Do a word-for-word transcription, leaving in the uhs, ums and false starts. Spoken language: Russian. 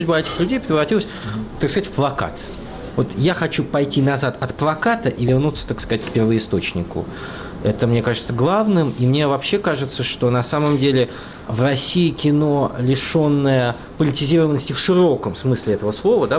Судьба этих людей превратилась, так сказать, в плакат. Вот я хочу пойти назад от плаката и вернуться, так сказать, к первоисточнику. Это, мне кажется, главным. И мне вообще кажется, что на самом деле в России кино, лишенное политизированности в широком смысле этого слова, да,